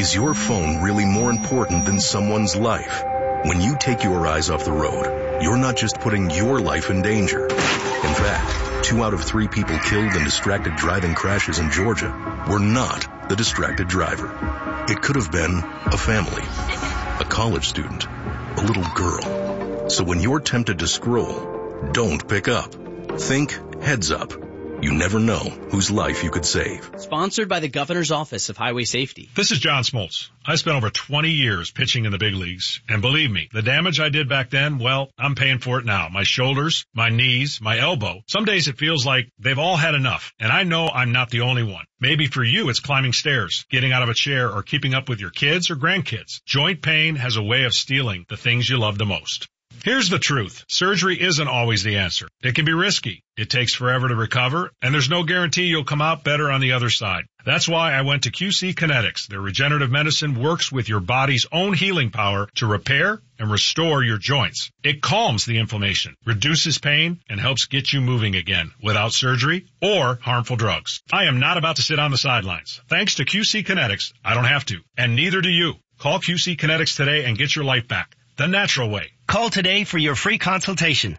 Is your phone really more important than someone's life? When you take your eyes off the road, you're not just putting your life in danger. In fact, 2 out of 3 people killed in distracted driving crashes in Georgia were not the distracted driver. It could have been a family, a college student, a little girl. So when you're tempted to scroll, don't pick up. Think heads up. You never know whose life you could save. Sponsored by the Governor's Office of Highway Safety. This is John Smoltz. I spent over 20 years pitching in the big leagues. And believe me, the damage I did back then, well, I'm paying for it now. My shoulders, my knees, my elbow. Some days it feels like they've all had enough. And I know I'm not the only one. Maybe for you, it's climbing stairs, getting out of a chair, or keeping up with your kids or grandkids. Joint pain has a way of stealing the things you love the most. Here's the truth. Surgery isn't always the answer. It can be risky. It takes forever to recover, and there's no guarantee you'll come out better on the other side. That's why I went to QC Kinetics. Their regenerative medicine works with your body's own healing power to repair and restore your joints. It calms the inflammation, reduces pain, and helps get you moving again without surgery or harmful drugs. I am not about to sit on the sidelines. Thanks to QC Kinetics, I don't have to, and neither do you. Call QC Kinetics today and get your life back. The natural way. Call today for your free consultation.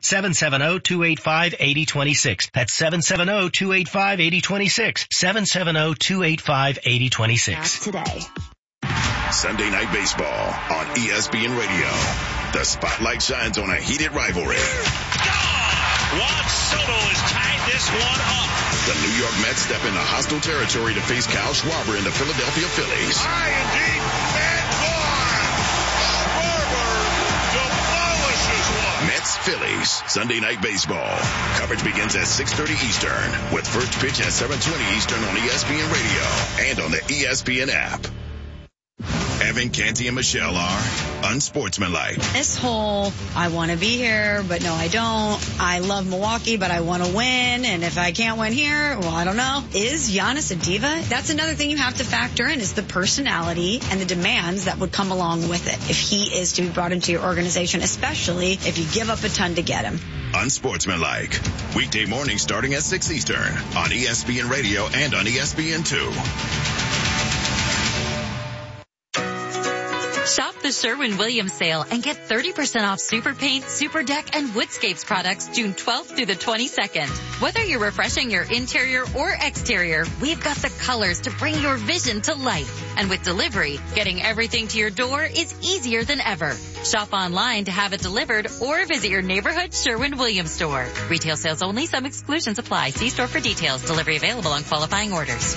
770-285-8026. That's 770-285-8026. 770-285-8026. Today. Sunday Night Baseball on ESPN Radio. The spotlight shines on a heated rivalry. Juan Soto has tied this one up. The New York Mets step into hostile territory to face Kyle Schwarber and the Philadelphia Phillies. High and deep and gone. Schwarber demolishes one. Mets-Phillies, Sunday Night Baseball. Coverage begins at 6:30 Eastern with first pitch at 7:20 Eastern on ESPN Radio and on the ESPN app. Evan, Canty, and Michelle are unsportsmanlike. This whole, I want to be here, but no, I don't. I love Milwaukee, but I want to win. And if I can't win here, well, I don't know. Is Giannis a diva? That's another thing you have to factor in is the personality and the demands that would come along with it if he is to be brought into your organization, especially if you give up a ton to get him. Unsportsmanlike. Weekday mornings starting at 6 Eastern on ESPN Radio and on ESPN2. Shop the Sherwin-Williams sale and get 30% off Super Paint, Super Deck, and Woodscapes products June 12th through the 22nd. Whether you're refreshing your interior or exterior, we've got the colors to bring your vision to life. And with delivery, getting everything to your door is easier than ever. Shop online to have it delivered or visit your neighborhood Sherwin-Williams store. Retail sales only. Some exclusions apply. See store for details. Delivery available on qualifying orders.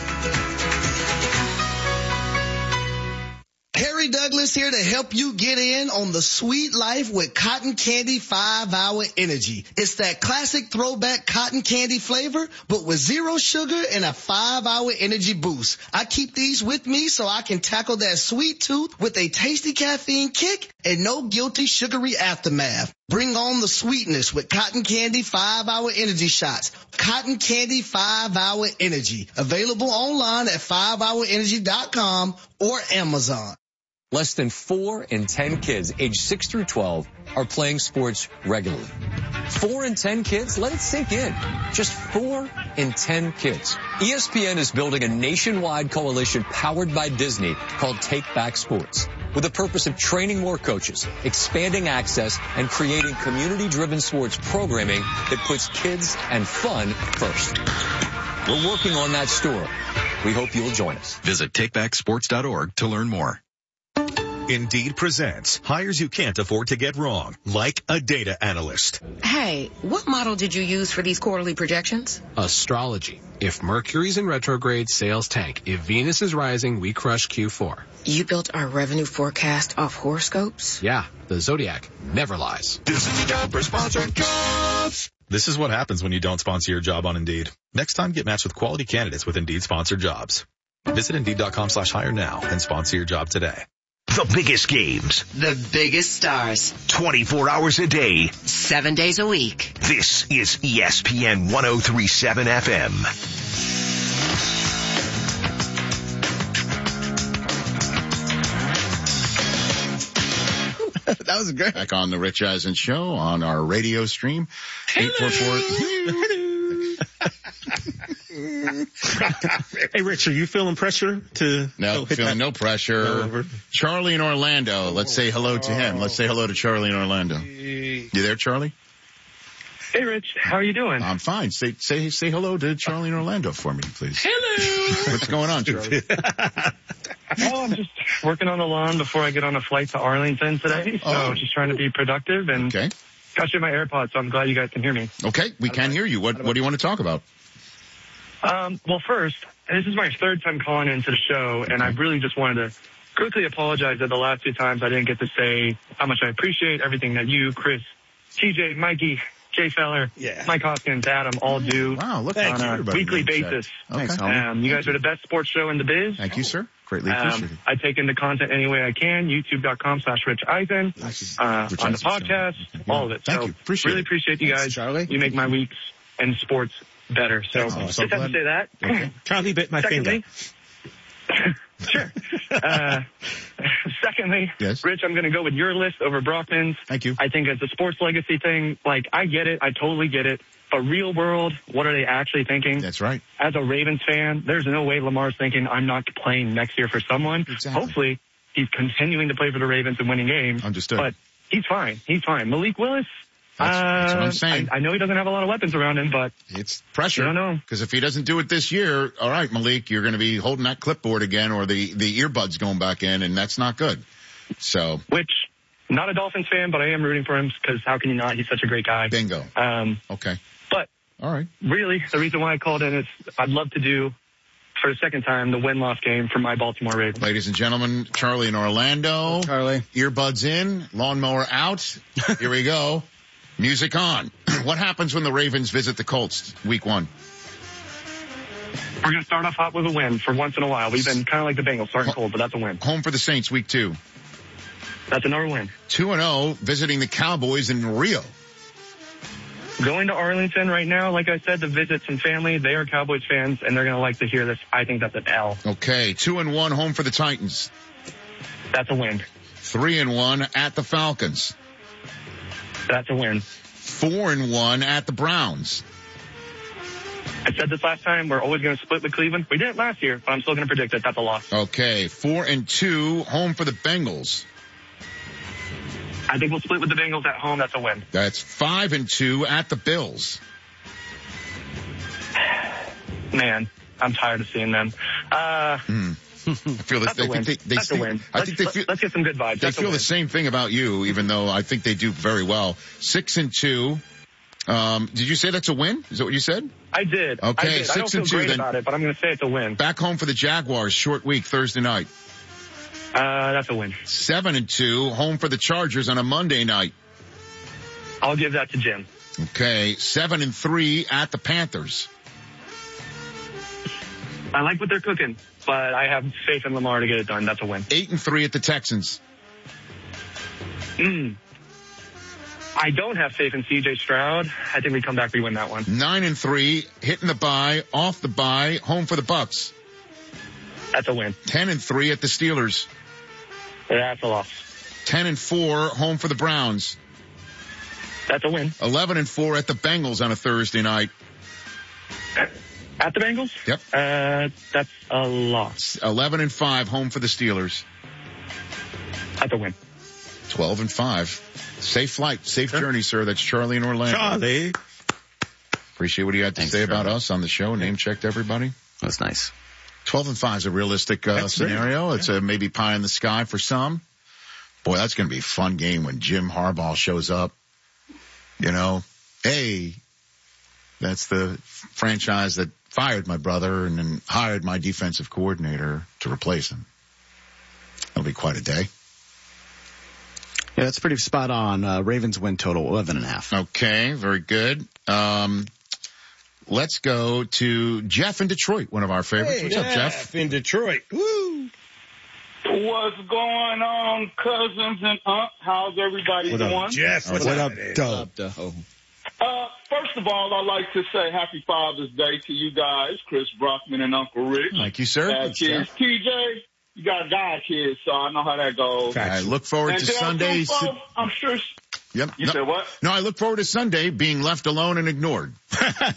Harry Douglas here to help you get in on the sweet life with Cotton Candy 5-Hour Energy. It's that classic throwback cotton candy flavor, but with 0 sugar and a 5-hour energy boost. I keep these with me so I can tackle that sweet tooth with a tasty caffeine kick and no guilty sugary aftermath. Bring on the sweetness with Cotton Candy 5-Hour Energy Shots. Cotton Candy 5-Hour Energy. Available online at 5hourenergy.com or Amazon. Less than 4 in 10 kids aged 6 through 12 are playing sports regularly. 4 in 10 kids? Let it sink in. Just 4 in 10 kids. ESPN is building a nationwide coalition powered by Disney called Take Back Sports, with the purpose of training more coaches, expanding access, and creating community-driven sports programming that puts kids and fun first. We're working on that story. We hope you'll join us. Visit takebacksports.org to learn more. Indeed presents hires you can't afford to get wrong, like a data analyst. Hey, what model did you use for these quarterly projections? Astrology. If Mercury's in retrograde, sales tank. If Venus is rising, we crush Q4. You built our revenue forecast off horoscopes? Yeah, the Zodiac never lies. This is job for sponsored jobs. This is what happens when you don't sponsor your job on Indeed. Next time, get matched with quality candidates with Indeed sponsored jobs. Visit Indeed.com/hire now and sponsor your job today. The biggest games. The biggest stars. 24 hours a day. 7 days a week. This is ESPN 103.7 FM. That was great. Back on the Rich Eisen Show on our radio stream. 844. Hey, Rich, are you feeling pressure to? No, feeling no pressure. Charlie in Orlando. Let's say hello to him. Let's say hello to Charlie in Orlando. You there, Charlie? Hey, Rich. How are you doing? I'm fine. Say hello to Charlie in Orlando for me, please. Hello. What's going on, Charlie? Oh, I'm just working on the lawn before I get on a flight to Arlington today. So just trying to be productive and got you my AirPods. So I'm glad you guys can hear me. Okay, we can hear you. What do you want to talk about? Well, first, this is my third time calling into the show, and I really just wanted to quickly apologize that the last few times I didn't get to say how much I appreciate everything that you, Chris, TJ, Mikey, Jay Feller, Mike Hoskins, Adam all do on a weekly basis. Thanks, you guys are the best sports show in the biz. Thank you, sir. Greatly appreciate it. I take in the content any way I can, youtube.com/Rich Eisen, on the podcast, all of it. Thank you. Really appreciate you guys. Charlie. You make my weeks in sports better. So just have to say that. Okay. Charlie bit my finger. Sure. Secondly, Rich, I'm going to go with your list over Brockman's. Thank you. I think as a sports legacy thing, I get it. I totally get it. But real world, what are they actually thinking? That's right. As a Ravens fan, there's no way Lamar's thinking, I'm not playing next year for someone. Exactly. Hopefully, he's continuing to play for the Ravens and winning games. Understood. But he's fine. He's fine. Malik Willis, that's what I'm saying. I know he doesn't have a lot of weapons around him, but it's pressure. I don't know. Because if he doesn't do it this year, all right, Malik, you're going to be holding that clipboard again or the earbuds going back in, and that's not good. So, which, not a Dolphins fan, but I am rooting for him because how can you not? He's such a great guy. Bingo. Okay. But all right. Really, the reason why I called in is I'd love to do, for the second time, the win-loss game for my Baltimore Ravens. Ladies and gentlemen, Charlie in Orlando. Charlie. Earbuds in, lawnmower out. Here we go. Music on. What happens when the Ravens visit the Colts week 1? We're going to start off hot with a win for once in a while. We've been kind of like the Bengals, starting cold, but that's a win. Home for the Saints week 2. That's another win. 2-0, visiting the Cowboys in Rio. Going to Arlington right now, like I said, to visit some family. They are Cowboys fans, and they're going to like to hear this. I think that's an L. Okay, 2-1, home for the Titans. That's a win. 3-1 at the Falcons. That's a win. 4-1 at the Browns. I said this last time, we're always going to split with Cleveland. We did it last year, but I'm still going to predict that that's a loss. Okay, 4-2, home for the Bengals. I think we'll split with the Bengals at home. That's a win. That's 5-2 at the Bills. Man, I'm tired of seeing them. I feel that that's a win. Let's get some good vibes. They feel the same thing about you, even though I think they do very well. 6-2. Did you say that's a win? Is that what you said? I did. Okay, 6-2. I don't feel great about it, but I'm going to say it's a win. Back home for the Jaguars, short week, Thursday night. That's a win. 7-2, home for the Chargers on a Monday night. I'll give that to Jim. Okay, 7-3 at the Panthers. I like what they're cooking, but I have faith in Lamar to get it done. That's a win. 8-3 at the Texans. I don't have faith in C.J. Stroud. I think we come back, we win that one. 9-3, hitting the bye, off the bye, home for the Bucks. That's a win. 10-3 at the Steelers. That's a loss. 10-4, home for the Browns. That's a win. 11-4 at the Bengals on a Thursday night. At the Bengals? Yep. That's a loss. 11-5, home for the Steelers. That's a win. 12-5. Safe flight, safe journey, sir. That's Charlie in Orlando. Charlie. Appreciate what you had to say about us on the show. Name checked everybody. That's nice. 12-5 is a realistic scenario. It's a maybe pie in the sky for some. Boy, that's going to be a fun game when Jim Harbaugh shows up. You know, hey, that's the franchise that fired my brother and then hired my defensive coordinator to replace him. That'll be quite a day. Yeah, that's pretty spot on. Ravens win total 11.5. Okay, very good. Let's go to Jeff in Detroit, one of our favorites. What's up, Jeff? In Detroit. Woo! What's going on, cousins and how's everybody doing? Up, Jeff? What up, Doug? First of all, I'd like to say happy Father's Day to you guys, Chris Brockman and Uncle Rich. Thank you, sir. Kids. TJ, you got a guy kid, so I know how that goes. I look forward to Sundays. I'm sure. Yep. You said what? No, I look forward to Sunday being left alone and ignored.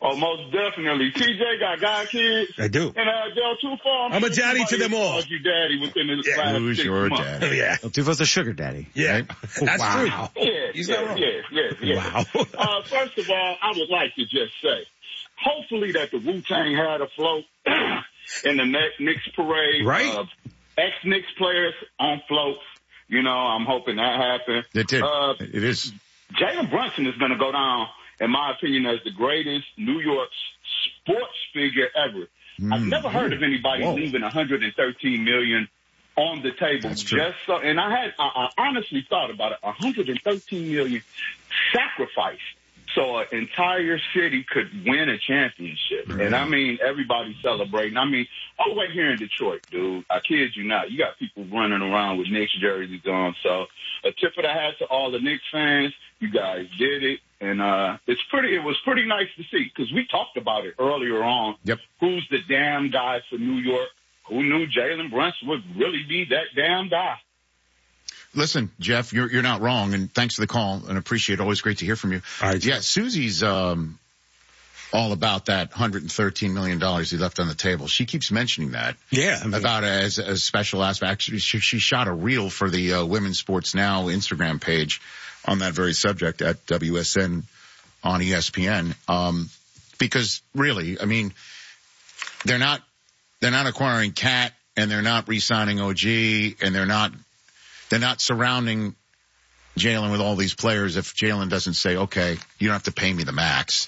Oh, most definitely. TJ got guy kids. I do. And Del Tufo, I'm a daddy to them all. Calls you daddy within the last Who's 6 your months. daddy? Oh, yeah. Tufo's a sugar daddy. Yeah. Right? That's Wow. true. Yeah, He's not wrong. yeah. Wow. First of all, I would like to just say, hopefully that the Wu-Tang had a float in the Knicks parade Right. of ex-Knicks players on floats. You know, I'm hoping that happened. It did. It is. Jalen Brunson is going to go down, in my opinion, as the greatest New York sports figure ever. I've never heard of anybody leaving $113 million on the table. That's true. Just so, and I honestly thought about it. $113 million sacrifice so an entire city could win a championship. Mm-hmm. And I mean, everybody's celebrating. I mean, all the way here in Detroit, dude. I kid you not. You got people running around with Knicks jerseys on. So a tip of the hat to all the Knicks fans. You guys did it. And it was pretty nice to see, because we talked about it earlier on. Yep. Who's the damn guy for New York? Who knew Jalen Brunson would really be that damn guy? Listen, Jeff, you're not wrong, and thanks for the call, and appreciate it. Always great to hear from you. All right, yeah, Susie's all about that $113 million he left on the table. She keeps mentioning that. Yeah. I mean, about it as a special aspect. Actually, she shot a reel for the Women's Sports Now Instagram page on that very subject at WSN on ESPN. Because really, I mean, they're not acquiring Cat, and they're not re-signing OG, and they're not surrounding Jalen with all these players if Jalen doesn't say, okay, you don't have to pay me the max.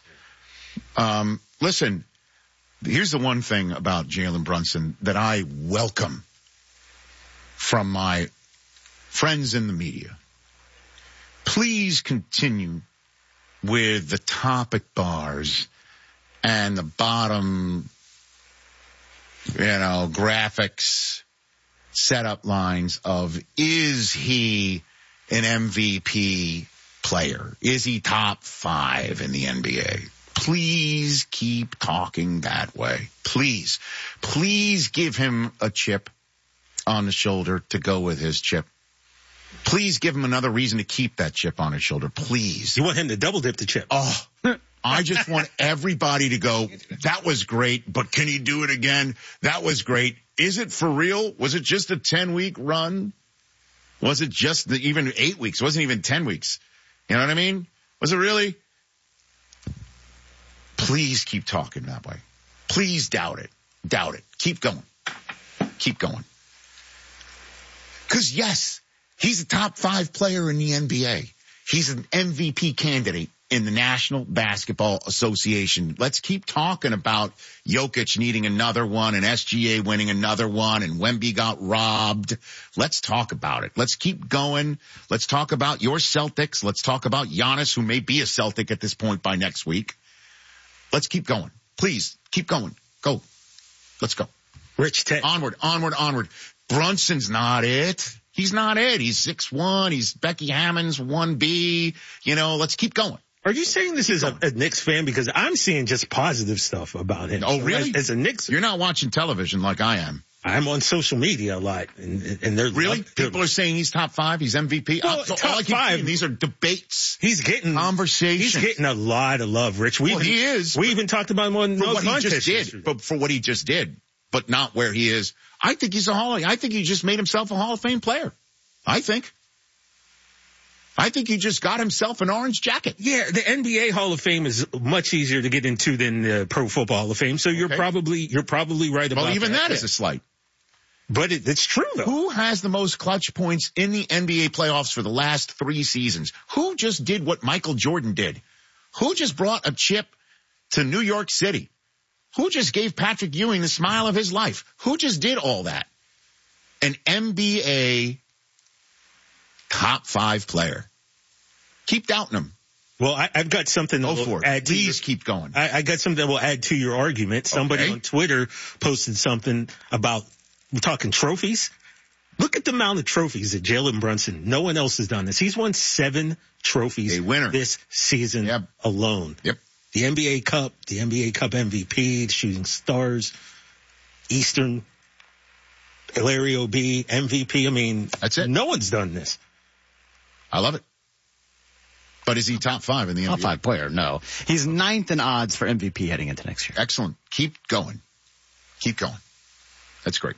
Listen, here's the one thing about Jalen Brunson that I welcome from my friends in the media. Please continue with the topic bars and the bottom, graphics, setup lines of, is he an MVP player? Is he top 5 in the NBA? Please keep talking that way. Please give him a chip on the shoulder to go with his chip. Please give him another reason to keep that chip on his shoulder. Please. You want him to double dip the chip. Oh, I just want everybody to go, that was great, but can he do it again? That was great. Is it for real? Was it just a 10-week run? Was it just even 8 weeks? It wasn't even 10 weeks. You know what I mean? Was it really? Please keep talking that way. Please doubt it. Doubt it. Keep going. Keep going. Because, yes, he's a top 5 player in the NBA. He's an MVP candidate in the National Basketball Association. Let's keep talking about Jokic needing another one and SGA winning another one and Wemby got robbed. Let's talk about it. Let's keep going. Let's talk about your Celtics. Let's talk about Giannis, who may be a Celtic at this point by next week. Let's keep going. Please, keep going. Go. Let's go. Rich Tech. Onward. Brunson's not it. He's not it. He's 6'1". He's Becky Hammond's 1B. Let's keep going. Are you saying this is a Knicks fan? Because I'm seeing just positive stuff about him. Oh, really? As a Knicks, you're not watching television like I am. I'm on social media a lot, and they're really. People are saying he's top 5. He's MVP. Well, top 5. These are debates. He's getting conversations. He's getting a lot of love, Rich. He is. We even talked about him on for what he just did. But for what he just did, but not where he is. I think he's I think he just made himself a Hall of Fame player. I think he just got himself an orange jacket. Yeah, the NBA Hall of Fame is much easier to get into than the Pro Football Hall of Fame. So you're probably right about that. Well, even that is a slight. But it's true, though. Who has the most clutch points in the NBA playoffs for the last 3 seasons? Who just did what Michael Jordan did? Who just brought a chip to New York City? Who just gave Patrick Ewing the smile of his life? Who just did all that? An NBA top 5 player. Keep doubting him. Well, I've got something that will add to Please keep going. I got something that will add to your argument. Somebody on Twitter posted something about, we're talking trophies. Look at the amount of trophies that Jalen Brunson, no one else has done this. He's won 7 trophies this season alone. Yep. The NBA Cup, the NBA Cup MVP, the Shooting Stars, Eastern, Larry O.B., MVP. I mean, that's it. No one's done this. I love it. But is he top 5 in the NBA? Top 5 player, no. He's 9th in odds for MVP heading into next year. Excellent. Keep going. Keep going. That's great.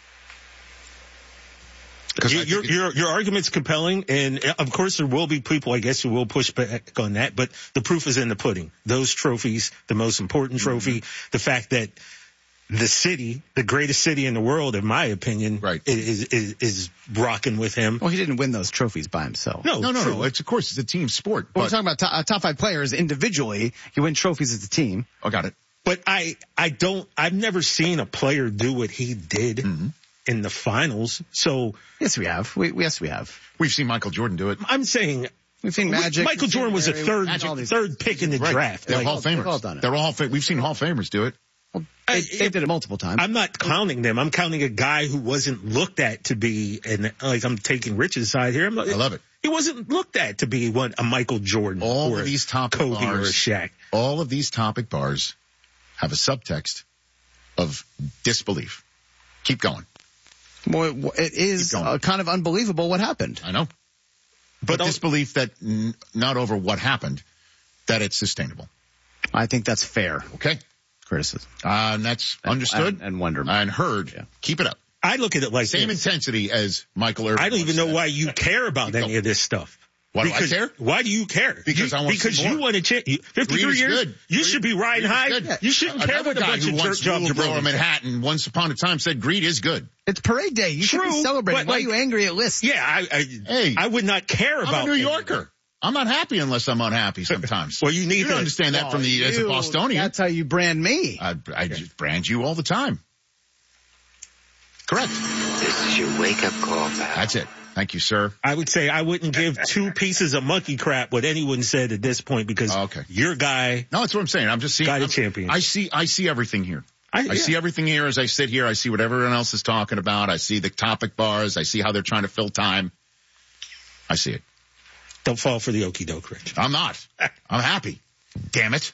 Your argument's compelling, and of course there will be people, I guess, who will push back on that, but the proof is in the pudding. Those trophies, the most important trophy, the fact that the city, the greatest city in the world, in my opinion, is rocking with him. Well, he didn't win those trophies by himself. No. It's, of course, it's a team sport. But we're talking about top 5 players individually. You win trophies as a team. Oh, got it. But I've never seen a player do what he did in the finals. So yes, we have. Yes, we have. We've seen Michael Jordan do it. I'm saying we've seen Magic. Michael Jordan was a third pick in the draft. They're Hall of Famers. They're all we've seen Hall of Famers do it. Well, they did it multiple times. I'm not counting them. I'm counting a guy who wasn't looked at to be, and like I'm taking Rich's side here. I love it. He wasn't looked at to be a Michael Jordan or these topic Kobe bars, or a Shaq. All of these topic bars have a subtext of disbelief. Keep going. Well, it is kind of unbelievable what happened. I know. But disbelief that not over what happened, that it's sustainable. I think that's fair. Okay. Criticism. And that's understood and wonderment. And heard. Yeah. Keep it up. I look at it like same intensity as Michael Irvin. I don't even know why you care about any of this stuff. Why do I care? Why do you care? Because I want to see more. You want to check. 53 years. Good. You should be riding high. Good. You shouldn't care what a bunch of jerk jobs are. Manhattan once upon a time said Greed is good. It's parade day. You should be celebrating. Why are you angry at lists? Yeah, I would not care about. I'm a New Yorker. I'm not happy unless I'm unhappy sometimes. Well, you need to understand that from as a Bostonian. That's how you brand me. I just brand you all the time. Correct. This is your wake-up call, pal. That's it. Thank you, sir. I would say I wouldn't give 2 pieces of monkey crap what anyone said at this point because your guy. No, that's what I'm saying. I'm just seeing. Got a champion. I see everything here. I see everything here as I sit here. I see what everyone else is talking about. I see the topic bars. I see how they're trying to fill time. I see it. Don't fall for the okie doke, Rich. I'm not. I'm happy. Damn it.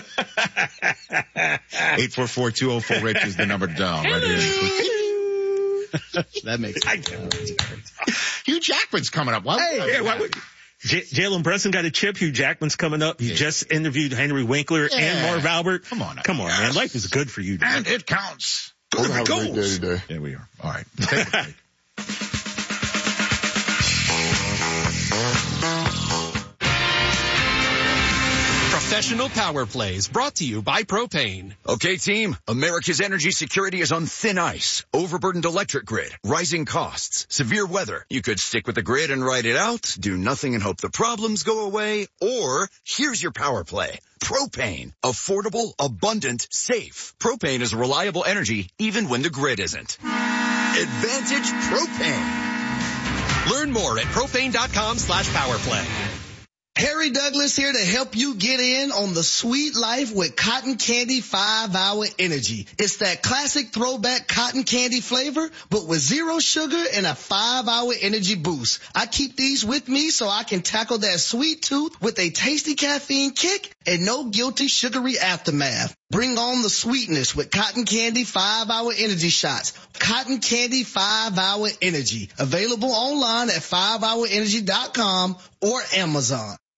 844-204-RICH is the number to dial right here. That makes sense. Hugh Jackman's coming up. Jalen Brunson got a chip. Hugh Jackman's coming up. He just interviewed Henry Winkler and Marv Albert. Come on, man. Life is good for you. And it counts. Go to goals. There we are. All right. Take a break. Professional Power Plays brought to you by Propane. Okay, team. America's energy security is on thin ice. Overburdened electric grid, rising costs, severe weather. You could stick with the grid and ride it out, do nothing and hope the problems go away, or here's your power play. Propane. Affordable, abundant, safe. Propane is reliable energy even when the grid isn't. Advantage Propane. Learn more at propane.com/powerplay. Harry Douglas here to help you get in on the sweet life with Cotton Candy 5-Hour Energy. It's that classic throwback cotton candy flavor, but with 0 sugar and a 5-hour energy boost. I keep these with me so I can tackle that sweet tooth with a tasty caffeine kick and no guilty sugary aftermath. Bring on the sweetness with Cotton Candy 5-Hour Energy Shots. Cotton Candy 5-Hour Energy. Available online at 5hourenergy.com or Amazon.